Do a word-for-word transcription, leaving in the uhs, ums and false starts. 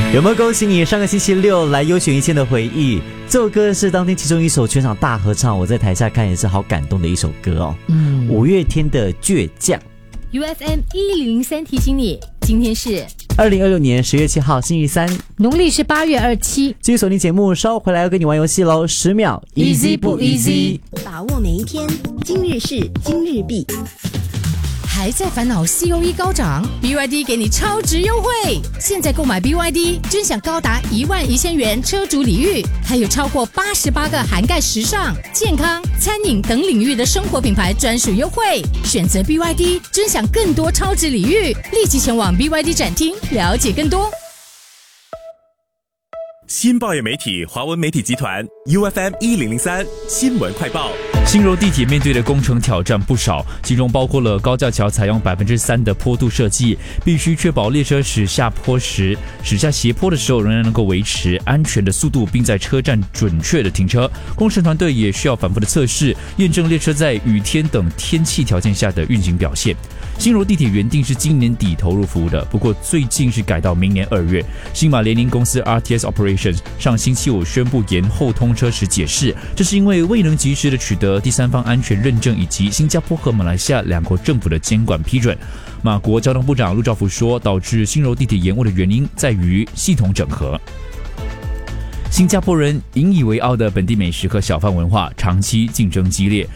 有没有恭喜你上个星期六来优选一千的回忆？这首歌是当天其中一首全场大合唱，我在台下看也是好感动的一首歌哦。嗯，五月天的倔强。 U F M 一零零三提醒你，今天是二零二六年十月七号星期三， 农历是八月二七。 继续锁定节目，稍后回来要跟你玩游戏喽。十秒 ，easy 不 easy？ 把握每一天，今日事今日毕。 还在烦恼 C O E 高涨 ，B Y D 给你超值优惠！现在购买 B Y D， 尊享高达一万一千元车主礼遇，还有超过八十八个涵盖时尚、健康、餐饮等领域的生活品牌专属优惠。选择 B Y D， 尊享更多超值礼遇，立即前往 B Y D 展厅了解更多。 新报业媒体华文媒体集团 U F M 一零零三新闻快报。 新柔地铁面对的工程挑战不少，其中包括了高架桥采用百分之三的坡度设计，必须确保列车驶下坡时、驶下斜坡的时候仍然能够维持安全的速度，并在车站准确的停车。工程团队也需要反复的测试，验证列车在雨天等天气条件下的运行表现。新柔地铁原定是今年底投入服务的，不过最近是改到明年二月。新马联营公司 R T S Operations 上星期五宣布延后通车时解释，这是因为未能及时的取得第三方安全认证以及新加坡和马来西亚两国政府的监管批准。马国交通部长陆兆福说，导致新柔地铁延误的原因在于系统整合。新加坡人引以为傲的本地美食和小贩文化长期竞争激烈，